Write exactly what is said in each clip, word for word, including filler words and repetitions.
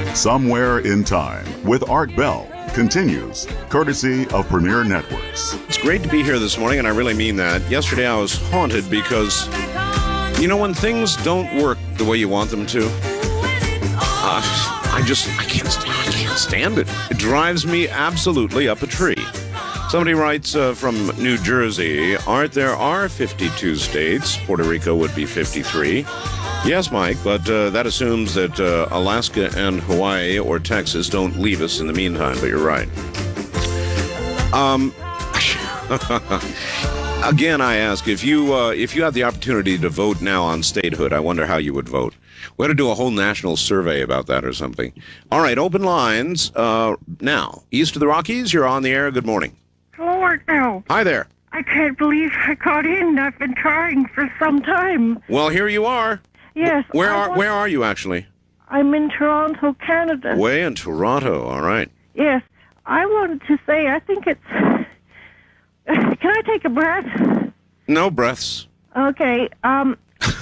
Somewhere in Time with Art Bell continues, courtesy of Premier Networks. It's great to be here this morning, and I really mean that. Yesterday I was haunted because, you know, when things don't work the way you want them to, uh, I just, I can't, I can't stand it. It drives me absolutely up a tree. Somebody writes uh, from New Jersey, Art, there are fifty-two states. Puerto Rico would be fifty-three. Yes, Mike, but uh, that assumes that uh, Alaska and Hawaii or Texas don't leave us in the meantime, but you're right. Um, again, I ask, if you uh, if you had the opportunity to vote now on statehood, I wonder how you would vote. We ought to do a whole national survey about that or something. All right, open lines uh, now. East of the Rockies, you're on the air. Good morning. Hello, Art Bell. Hi there. I can't believe I got in. I've been trying for some time. Well, here you are. Yes. Where I are want- Where are you actually? I'm in Toronto, Canada. Way in Toronto. All right. Yes. I wanted to say, I think it's... Can I take a breath? No breaths. Okay. Um.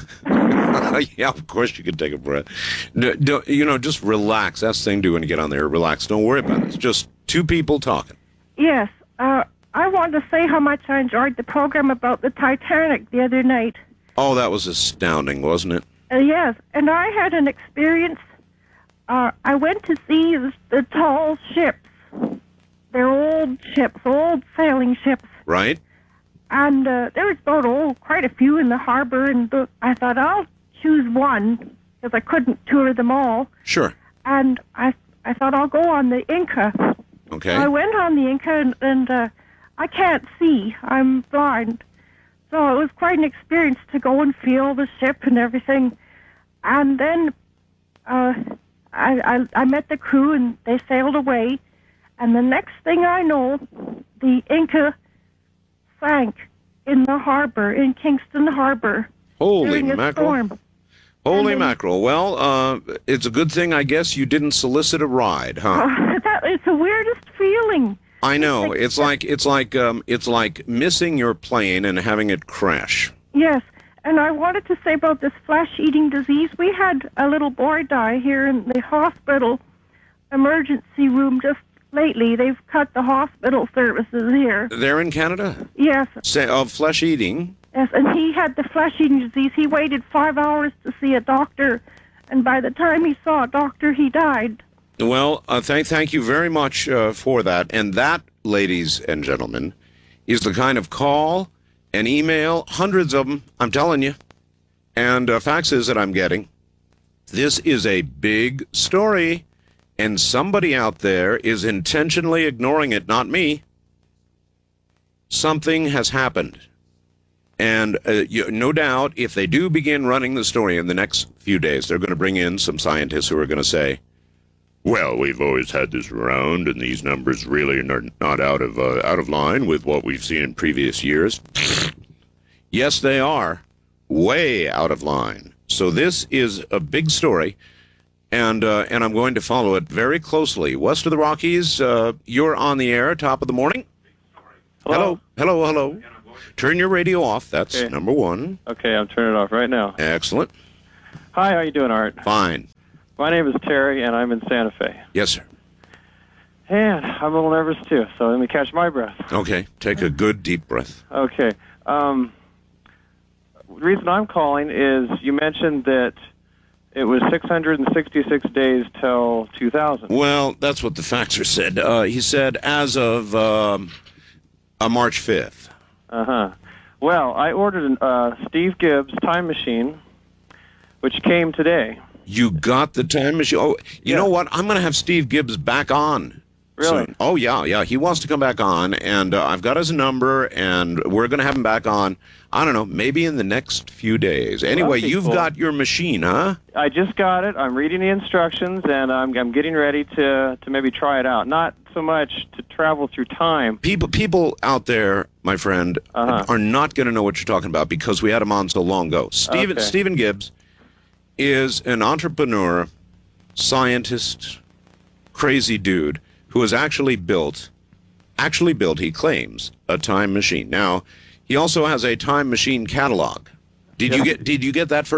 Yeah, of course you can take a breath. No, do, you know, just relax. That's the thing to do when you get on there. Relax. Don't worry about it. It's just two people talking. Yes. Uh, I wanted to say how much I enjoyed the program about the Titanic the other night. Oh, that was astounding, wasn't it? Uh, yes. And I had an experience. Uh, I went to see the, the tall ships. They're old ships, old sailing ships. Right? And uh, there was about, oh, quite a few in the harbor, and the, I thought, I'll choose one, because I couldn't tour them all. Sure. And I I thought, I'll go on the Inca. Okay. So I went on the Inca, and, and uh, I can't see. I'm blind. So it was quite an experience to go and feel the ship and everything. And then uh, I, I, I met the crew, and they sailed away. And the next thing I know, the Inca sank in the harbor, in Kingston Harbor. Holy during a mackerel. storm. Holy then- mackerel. Well, uh, it's a good thing, I guess, you didn't solicit a ride, huh? Uh, that is the weirdest feeling. I know. like- It's like it's like um, it's like missing your plane and having it crash. Yes, and I wanted to say about this flesh-eating disease. We had a little boy die here in the hospital emergency room just lately. They've cut the hospital services here. They're in Canada? Yes, Say, of flesh eating. yes, and he had the flesh-eating disease. He waited five hours to see a doctor, and by the time he saw a doctor, he died. Well, uh, thank thank you very much uh, for that. And that, ladies and gentlemen, is the kind of call and email, hundreds of them, I'm telling you, and uh, faxes that I'm getting. This is a big story, and somebody out there is intentionally ignoring it, not me. Something has happened. And uh, you, no doubt, if they do begin running the story in the next few days, they're going to bring in some scientists who are going to say, well, we've always had this around, and these numbers really are not out of uh, out of line with what we've seen in previous years. Yes, they are. Way out of line. So this is a big story, and uh, and I'm going to follow it very closely. West of the Rockies, uh, you're on the air, top of the morning. Hello, hello, hello. Turn your radio off. That's Okay. number one. Okay, I'm turning it off right now. Excellent. Hi, how you doing, Art? Fine. My name is Terry, and I'm in Santa Fe. Yes, sir. And I'm a little nervous, too, so let me catch my breath. Okay. Take a good deep breath. Okay. Um, the reason I'm calling is you mentioned that it was six hundred sixty-six days till two thousand. Well, that's what the faxer said. Uh, he said as of um, uh, March fifth. Uh-huh. Well, I ordered a uh, Steve Gibbs time machine, which came today. You got the time machine? Oh, you Yeah. know what? I'm going to have Steve Gibbs back on. Really? soon. Oh, yeah, yeah. He wants to come back on, and uh, I've got his number, and we're going to have him back on, I don't know, maybe in the next few days. Anyway, that'd be you've cool. got your machine, huh? I just got it. I'm reading the instructions, and I'm, I'm getting ready to, to maybe try it out. Not so much to travel through time. People people out there, my friend, Uh-huh. are not going to know what you're talking about because we had him on so long ago. Stephen, Okay. Stephen Gibbs is an entrepreneur, scientist, crazy dude who has actually built, actually built, he claims, a time machine. Now, he also has a time machine catalog. Did you Yeah. get Did you get that first?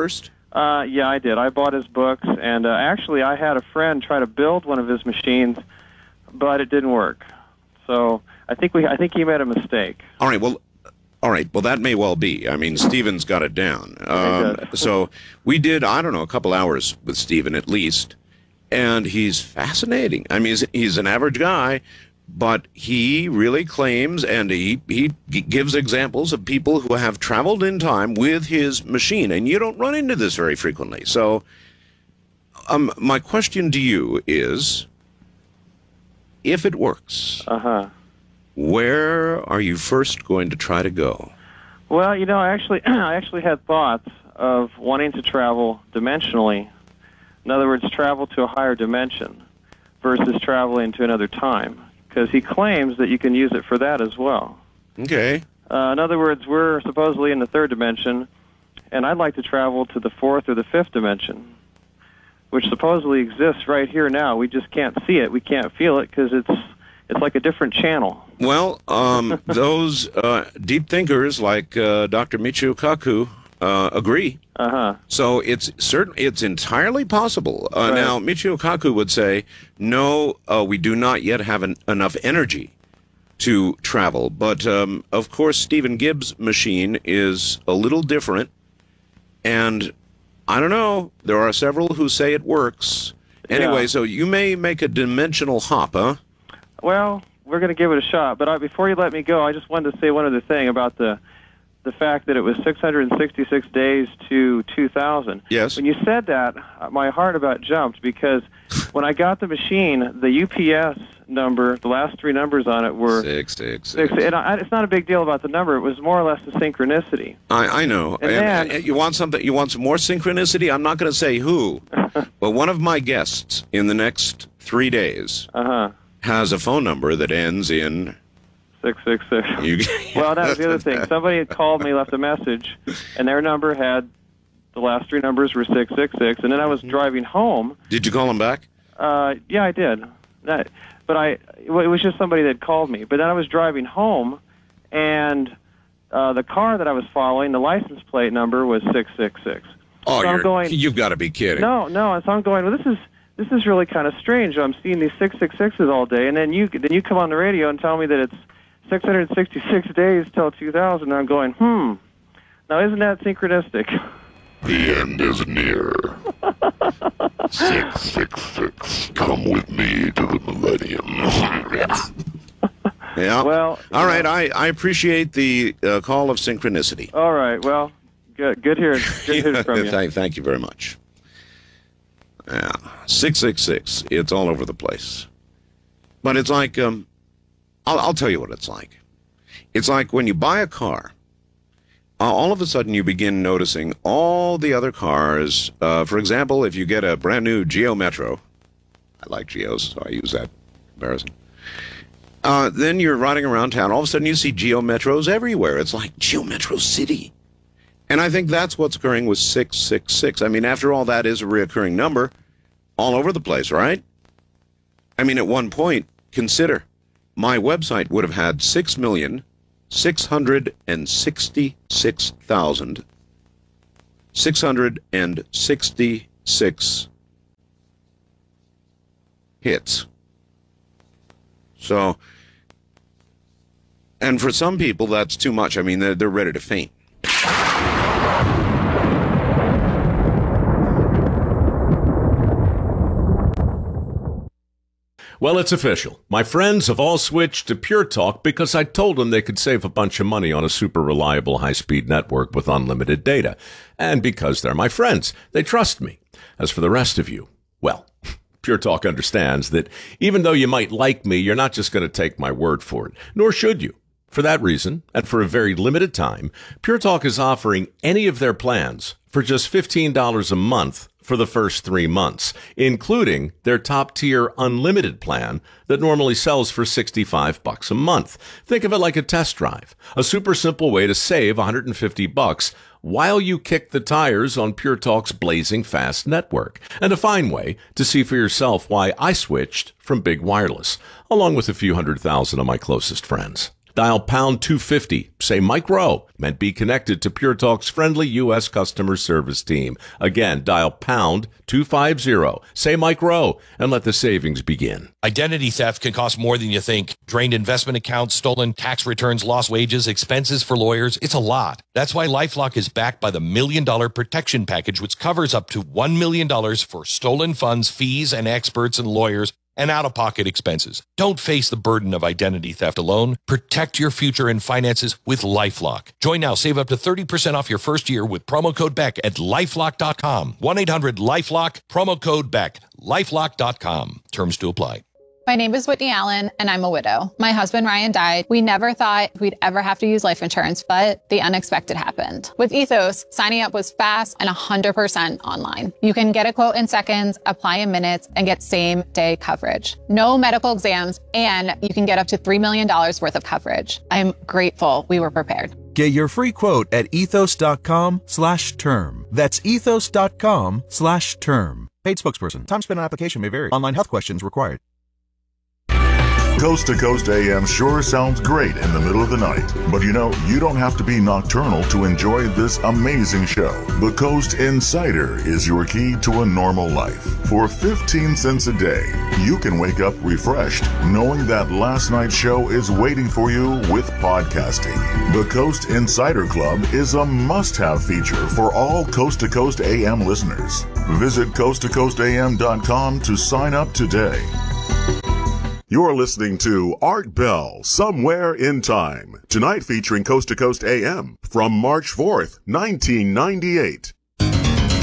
Uh, yeah, I did. I bought his books, and uh, actually I had a friend try to build one of his machines, but it didn't work. So I think we, I think he made a mistake. All right, well, all right, well, that may well be. I mean, Stephen's got it down. Um, so we did, I don't know, a couple hours with Stephen at least, and he's fascinating. I mean, he's, he's an average guy, but he really claims, and he, he gives examples of people who have traveled in time with his machine, and you don't run into this very frequently. So um, my question to you is, if it works, Uh-huh. where are you first going to try to go? Well, you know, I actually, I actually had thoughts of wanting to travel dimensionally. In other words, travel to a higher dimension versus traveling to another time, because he claims that you can use it for that as well. Okay. Uh, in other words, we're supposedly in the third dimension, and I'd like to travel to the fourth or the fifth dimension, which supposedly exists right here now. We just can't see it. We can't feel it because it's it's like a different channel. Well, um, those uh, deep thinkers like uh, Doctor Michio Kaku uh, agree. Uh-huh. So it's certain, it's entirely possible. Uh, Right. Now, Michio Kaku would say, no, uh, we do not yet have an, enough energy to travel. But, um, of course, Stephen Gibbs' machine is a little different. And I don't know, there are several who say it works. Anyway, Yeah. so you may make a dimensional hop, huh? Well, we're going to give it a shot. But I, before you let me go, I just wanted to say one other thing about the the fact that it was six hundred sixty-six days to two thousand. Yes. When you said that, my heart about jumped, because when I got the machine, the U P S number, the last three numbers on it were Six, six, six. six. And I, it's not a big deal about the number. It was more or less the synchronicity. I, I know. And And, then- uh, you want something? You want some more synchronicity? I'm not going to say who, but one of my guests in the next three days Uh-huh. has a phone number that ends in. six six six. You, Well, that was the other thing. Somebody had called me, left a message, and their number had the last three numbers were six six six. And then I was driving home. Did you call him back? Uh, yeah, I did. That, but I, well, it was just somebody that called me. But then I was driving home, and uh, the car that I was following, the license plate number was six six six. Oh, So I'm you're, going- you've got to be kidding. No, no. And so I'm going, well, this is this is really kind of strange. I'm seeing these six six sixes all day, and then you then you come on the radio and tell me that it's six hundred sixty-six days till two thousand. And I'm going, hmm. Now, isn't that synchronistic? The end is near. six six six, come with me to the millennium. Yeah. Well, all you right. know- I, I appreciate the uh, call of synchronicity. All right. Well, good. Good hearing. Good hearing from you. thank, thank you very much. Yeah, six six six. It's all over the place, but it's like um, I'll, I'll tell you what it's like. It's like when you buy a car. Uh, all of a sudden, you begin noticing all the other cars. Uh, for example, if you get a brand new Geo Metro, I like Geos, so I use that comparison. Uh, then you're riding around town. All of a sudden, you see Geo Metros everywhere. It's like Geo Metro City. And I think that's what's occurring with six six six. I mean, after all, that is a reoccurring number all over the place, right? I mean, at one point, consider, my website would have had six million six hundred sixty-six thousand six hundred sixty-six hits. So, and for some people, that's too much. I mean, they're, they're ready to faint. Well, it's official. My friends have all switched to Pure Talk because I told them they could save a bunch of money on a super reliable high-speed network with unlimited data. And because they're my friends, they trust me. As for the rest of you, well, Pure Talk understands that even though you might like me, you're not just going to take my word for it, nor should you. For that reason, and for a very limited time, Pure Talk is offering any of their plans for just fifteen dollars a month for the first three months, including their top-tier unlimited plan that normally sells for sixty-five bucks a month. Think of it like a test drive, a super simple way to save one hundred fifty bucks while you kick the tires on Pure Talk's blazing fast network, and a fine way to see for yourself why I switched from Big Wireless, along with a few hundred thousand of my closest friends. Dial pound two fifty. Say Mike Rowe, and be connected to Pure Talk's friendly U S customer service team. Again, dial pound two fifty. Say Mike Rowe, and let the savings begin. Identity theft can cost more than you think. Drained investment accounts, stolen tax returns, lost wages, expenses for lawyers. It's a lot. That's why LifeLock is backed by the Million Dollar Protection Package, which covers up to one million dollars for stolen funds, fees, and experts and lawyers, and out-of-pocket expenses. Don't face the burden of identity theft alone. Protect your future and finances with LifeLock. Join now. Save up to thirty percent off your first year with promo code Beck at lifelock dot com. one eight hundred lifelock, promo code Beck, lifelock dot com. Terms to apply. My name is Whitney Allen, and I'm a widow. My husband, Ryan, died. We never thought we'd ever have to use life insurance, but the unexpected happened. With Ethos, signing up was fast and one hundred percent online. You can get a quote in seconds, apply in minutes, and get same-day coverage. No medical exams, and you can get up to three million dollars worth of coverage. I'm grateful we were prepared. Get your free quote at ethos.com slash term. That's ethos.com slash term. Paid spokesperson. Time spent on application may vary. Online health questions required. Coast to Coast A M sure sounds great in the middle of the night. But you know, you don't have to be nocturnal to enjoy this amazing show. The Coast Insider is your key to a normal life. For fifteen cents a day, you can wake up refreshed knowing that last night's show is waiting for you with podcasting. The Coast Insider Club is a must-have feature for all Coast to Coast A M listeners. Visit coast to coast a m dot com to sign up today. You're listening to Art Bell, Somewhere in Time. Tonight featuring Coast to Coast A M from March fourth, nineteen ninety-eight.